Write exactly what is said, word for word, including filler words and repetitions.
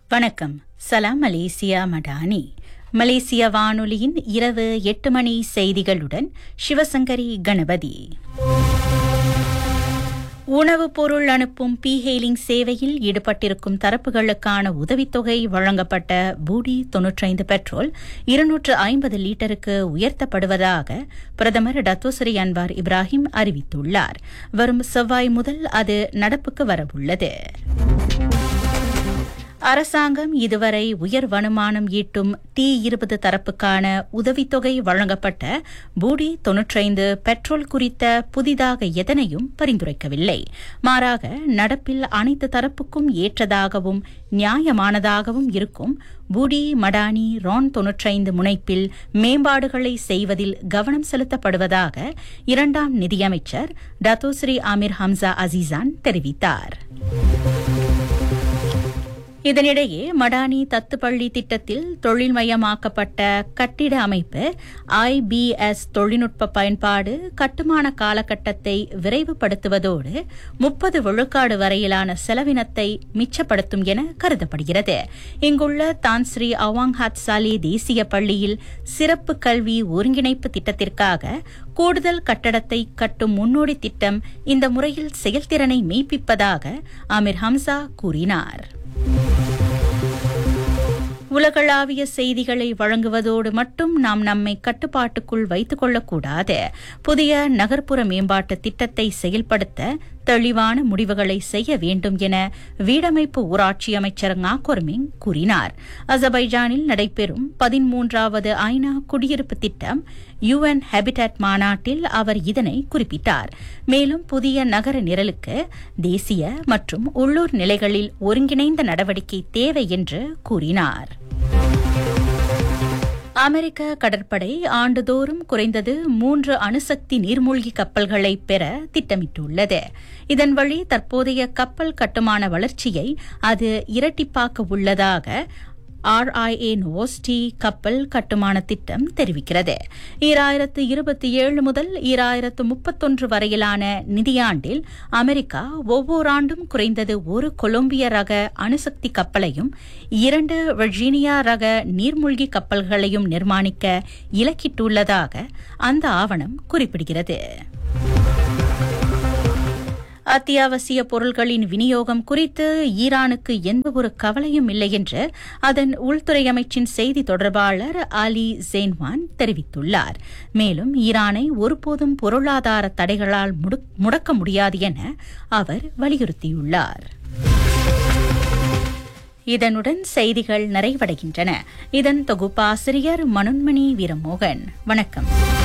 வணக்கம். சலாம் மலேசியா மடானி. மலேசிய வானொலியின் இரவு எட்டு மணி செய்திகளுடன் சிவசங்கரி கணபதி. உணவுப் பொருள் அனுப்பும் பி ஹெயிலிங் சேவையில் ஈடுபட்டிருக்கும் தரப்புகளுக்கான உதவித்தொகை வழங்கப்பட்ட பூடி தொன்னூற்றைந்து பெட்ரோல் இருநூற்று ஐம்பது லீட்டருக்கு உயர்த்தப்படுவதாக பிரதமர் டத்தோஸ்ரீ அன்வார் இப்ராஹிம் அறிவித்துள்ளார். வரும் செவ்வாய் முதல் அது நடப்புக்கு வரவுள்ளது. அரசாங்கம் இதுவரை உயர் வருமானம் ஈட்டும் டி இருபது தரப்புக்கான உதவித்தொகை வழங்கப்பட்ட பூடி தொன்னூற்றைந்து பெட்ரோல் குறித்த புதிதாக எதனையும் பரிந்துரைக்கவில்லை. மாறாக நடப்பில் அனைத்து தரப்புக்கும் ஏற்றதாகவும் நியாயமானதாகவும் இருக்கும் பூடி மடானி ரான் தொன்னூற்றைந்து முனைப்பில் மேம்பாடுகளை செய்வதில் கவனம் செலுத்தப்படுவதாக இரண்டாம் நிதியமைச்சர் டத்தோஸ்ரீ ஆமிர் ஹம்சா அசீசான் தெரிவித்தார். இதனிடையே மடானி தத்துப்பள்ளி திட்டத்தில் தொழில்மயமாக்கப்பட்ட கட்டிட அமைப்பு ஐபிஎஸ் தொழில்நுட்ப பயன்பாடு கட்டுமான காலகட்டத்தை விரைவுபடுத்துவதோடு முப்பது விழுக்காடு வரையிலான செலவினத்தை மிச்சப்படுத்தும் என கருதப்படுகிறது. இங்குள்ள தான்ஸ்ரீ அவாங் ஹாத் சாலி தேசிய பள்ளியில் சிறப்பு கல்வி ஒருங்கிணைப்பு திட்டத்திற்காக கூடுதல் கட்டடத்தை கட்டும் முன்னோடி திட்டம் இந்த முறையில் செயல்திறனை மெய்ப்பிப்பதாக ஆமிர் ஹம்சா கூறினார். உலகளாவிய செய்திகளை வழங்குவதோடு மட்டும் நாம் நம்மை கட்டுப்பாட்டுக்குள் வைத்துக் கொள்ளக்கூடாது. புதிய நகர்ப்புற மேம்பாட்டு திட்டத்தை செயல்படுத்த தெளிவான முடிவுகளை செய்ய வேண்டும் என வீடமைப்பு ஊராட்சி அமைச்சர் ngakorming கூறினார். அசர்பைஜானில் நடைபெறும் பதிமூன்றாவது ஐநா குடியிருப்பு திட்டம் யுஎன் ஹேபிடாட் மாநாட்டில் அவர் இதனை குறிப்பிட்டார். மேலும் புதிய நகர நிரலுக்கு தேசிய மற்றும் உள்ளூர் நிலைகளில் ஒருங்கிணைந்த நடவடிக்கை தேவை என்று கூறினார். அமெரிக்க கடற்படை ஆண்டுதோறும் குறைந்தது மூன்று அணுசக்தி நீர்மூழ்கி கப்பல்களை பெற திட்டமிட்டுள்ளது. இதன் வழி தற்போதைய கப்பல் கட்டுமான வளர்ச்சியை அது இரட்டிப்பாக்க உள்ளதாக ஆர்ஐஏ நோவோஸ்டி கப்பல் கட்டுமான திட்டம் தெரிவிக்கிறது. ஈராயிரத்து இருபத்தி ஏழு முதல் ஈராயிரத்து முப்பத்தொன்று வரையிலான நிதியாண்டில் அமெரிக்கா ஒவ்வொரு ஆண்டும் குறைந்தது ஒரு கொலம்பிய ரக அணுசக்தி கப்பலையும் இரண்டு வர்ஜீனியா ரக நீர்மூழ்கி கப்பல்களையும் நிர்மாணிக்க இலக்கிட்டுள்ளதாக அந்த ஆவணம் குறிப்பிடுகிறது. அத்தியாவசிய பொருட்களின் விநியோகம் குறித்து ஈரானுக்கு எந்தவொரு கவலையும் இல்லை என்று அதன் உள்துறை அமைச்சின் செய்தி தொடர்பாளர் அலி ஜெயின்வான் தெரிவித்துள்ளார். மேலும் ஈரானை ஒருபோதும் பொருளாதார தடைகளால் முடக்க முடியாது என அவர் வலியுறுத்தியுள்ளார். இதனுடன் செய்திகள் நிறைவடைகின்றன. இதன் தொகுப்பாசிரியர் மனோன்மணி வீரமோகன். வணக்கம்.